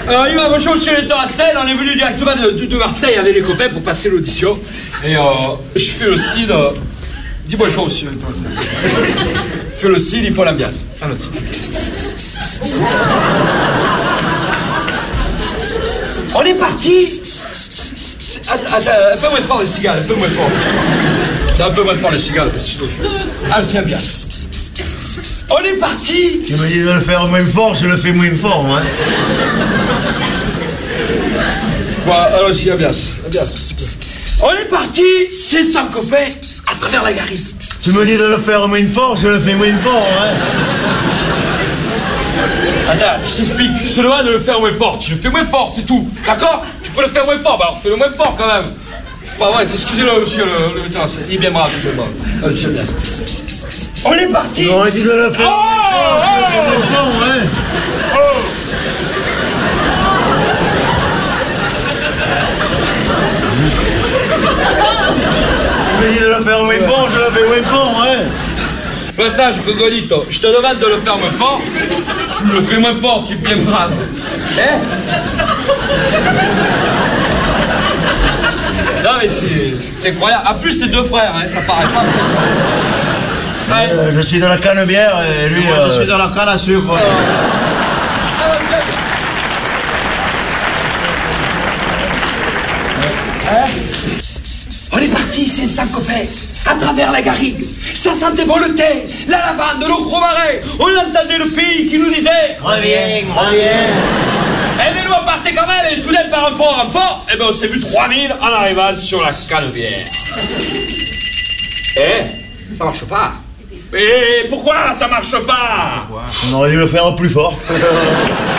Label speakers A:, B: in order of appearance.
A: Yvan, bonjour, je suis le Terrassel. On est venu directement de Marseille avec les copains pour passer l'audition. Et je fais le cid. Dis bonjour, monsieur le Terrassel. Je fais le cid, il faut l'ambiance. Fais le cid. On est parti. Attends, un peu moins fort les cigales, un peu moins fort. Un peu moins fort les cigales, parce que sinon je... Ah, c'est ambiance. On est parti.
B: Tu me dis de le faire moins fort, je le fais moins fort, moi.
A: Bon, alors si, ambiance. On est parti, 500 copains, à travers la garrigue.
B: Tu me dis de le faire moins fort, je le fais moins fort, hein.
A: Attends, je t'explique, je te demande de le faire moins fort. Tu le fais moins fort, c'est tout. D'accord? Tu peux le faire moins fort, bah alors fais-le moins fort quand même. C'est pas vrai, excusez-le, monsieur le terrasse. Il est bien brave, il est bien brave. Allez, c'est bien. On est parti.
B: On dit de le faire je le fais moins fort, ouais. Tu me dis de le faire moins fort, je le fais moins fort, ouais.
A: C'est pas ça, je rigolito. Je te demande de le faire moins fort. Tu le fais moins fort, tu es bien brave. Hein? Non mais c'est incroyable. En plus c'est deux frères, hein, ça paraît pas.
B: Je suis dans la canne bière et lui...
C: Moi, je suis dans la canne à sucre.
A: On est parti, 500 copains, à travers la garrigue. Ça sentait bon le thé, la lavande, le gros marais. On entendait le pays qui nous disait
B: Reviens.
A: Eh mais nous on partait quand même, et soudain par un fort en fort, eh ben on s'est vu 3000 en arrivant sur la Canebière. Ça marche pas. Mais pourquoi ça marche pas?
B: On aurait dû le faire plus fort.